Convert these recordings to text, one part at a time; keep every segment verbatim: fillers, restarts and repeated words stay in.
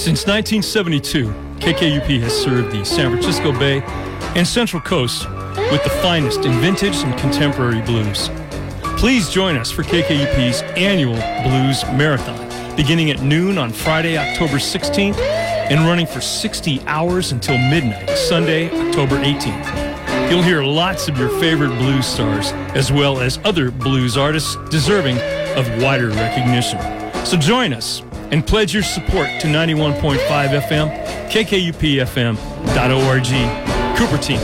Since nineteen seventy-two, K K U P has served the San Francisco Bay and Central Coast with the finest in vintage and contemporary blues. Please join us for K K U P's annual Blues Marathon, beginning at noon on Friday, October sixteenth, and running for sixty hours until midnight, Sunday, October eighteenth. You'll hear lots of your favorite blues stars, as well as other blues artists deserving of wider recognition. So join us and pledge your support to ninety-one point five F M, K K U P F M dot org, Cupertino.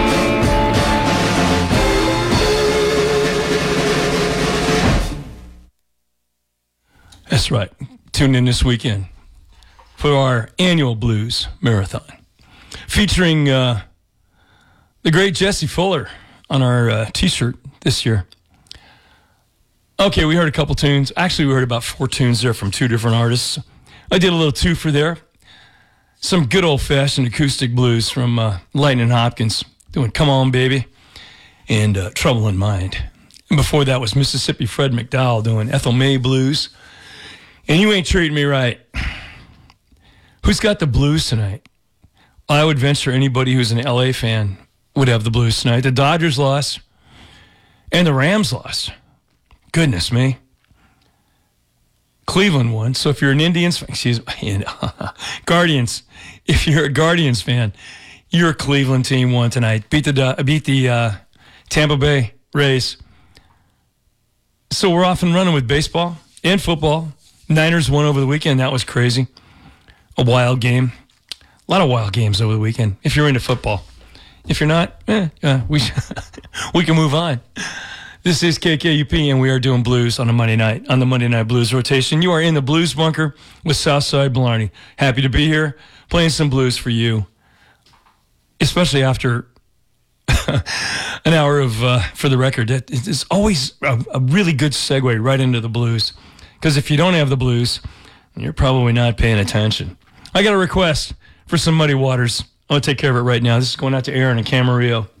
That's right. Tune in this weekend for our annual Blues Marathon, featuring uh, the great Jesse Fuller on our uh, T-shirt this year. Okay, we heard a couple tunes. Actually, we heard about four tunes there from two different artists. I did a little twofer there. Some good old-fashioned acoustic blues from uh, Lightning Hopkins doing Come On Baby and uh, Trouble in Mind. And before that was Mississippi Fred McDowell doing Ethel May Blues. And You Ain't Treating Me Right. Who's got the blues tonight? I would venture anybody who's an L A fan would have the blues tonight. The Dodgers lost and the Rams lost. Goodness me. Cleveland won. So if you're an Indians, excuse me, Guardians, if you're a Guardians fan, your Cleveland team won tonight. Beat the beat the uh, Tampa Bay Rays. So we're off and running with baseball and football. Niners won over the weekend. That was crazy. A wild game. A lot of wild games over the weekend, if you're into football. If you're not, eh, uh, we we can move on. This is K K U P, and we are doing blues on a Monday night, on the Monday Night Blues Rotation. You are in the Blues Bunker with Southside Blarney. Happy to be here, playing some blues for you, especially after an hour of, uh, for the record, it's always a, a really good segue right into the blues, because if you don't have the blues, you're probably not paying attention. I got a request for some Muddy Waters. I'm going to take care of it right now. This is going out to Aaron and Camarillo.